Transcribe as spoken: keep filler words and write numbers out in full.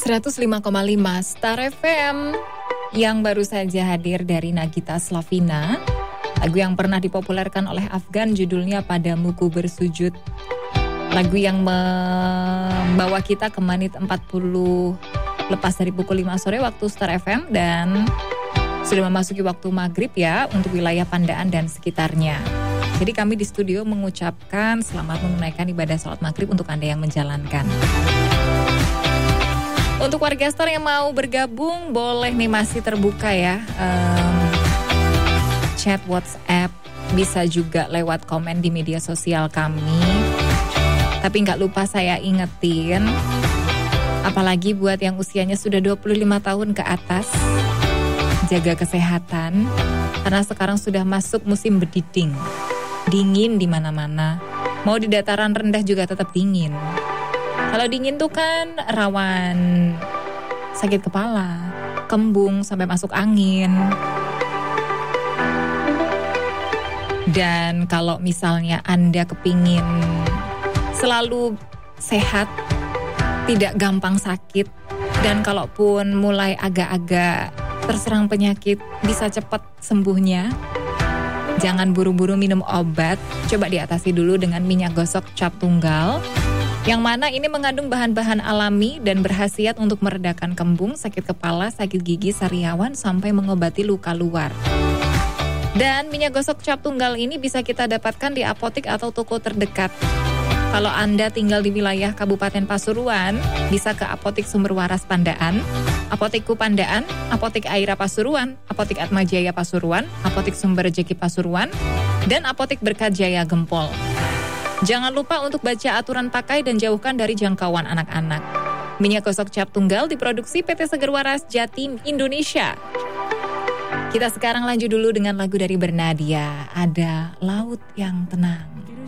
seratus lima koma lima Star F M. Yang baru saja hadir dari Nagita Slavina, lagu yang pernah dipopulerkan oleh Afgan, judulnya Padamu Ku Bersujud. Lagu yang membawa kita ke menit empat puluh lepas dari pukul lima sore waktu Star F M, dan sudah memasuki waktu maghrib ya untuk wilayah Pandaan dan sekitarnya. Jadi kami di studio mengucapkan selamat menunaikan ibadah sholat maghrib untuk Anda yang menjalankan. Untuk warga Star yang mau bergabung, boleh nih, masih terbuka ya. Um, chat WhatsApp, bisa juga lewat komen di media sosial kami. Tapi nggak lupa saya ingetin, apalagi buat yang usianya sudah dua puluh lima tahun ke atas, jaga kesehatan, karena sekarang sudah masuk musim berdiding. Dingin di mana-mana. Mau di dataran rendah juga tetap dingin. Kalau dingin tuh kan rawan sakit kepala, kembung, sampai masuk angin. Dan kalau misalnya Anda kepingin selalu sehat, tidak gampang sakit, dan kalaupun mulai agak-agak terserang penyakit bisa cepat sembuhnya, jangan buru-buru minum obat. Coba diatasi dulu dengan minyak gosok cap tunggal, yang mana ini mengandung bahan-bahan alami dan berkhasiat untuk meredakan kembung, sakit kepala, sakit gigi, sariawan, sampai mengobati luka luar. Dan minyak gosok cap tunggal ini bisa kita dapatkan di apotik atau toko terdekat. Kalau Anda tinggal di wilayah Kabupaten Pasuruan, bisa ke Apotik Sumber Waras Pandaan, Apotikku Pandaan, Apotik Aira Pasuruan, Apotik Atmajaya Pasuruan, Apotik Sumber Rejeki Pasuruan, dan Apotik Berkat Jaya Gempol. Jangan lupa untuk baca aturan pakai dan jauhkan dari jangkauan anak-anak. Minyak gosok cap tunggal diproduksi P T Seger Waras Jatim Indonesia. Kita sekarang lanjut dulu dengan lagu dari Bernadia, Ada Laut Yang Tenang.